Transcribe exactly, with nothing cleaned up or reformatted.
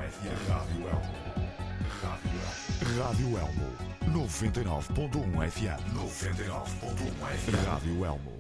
F M. Rádio Elmo. Rádio Elmo. noventa e nove ponto um F M. noventa e nove ponto um F M. Rádio Elmo.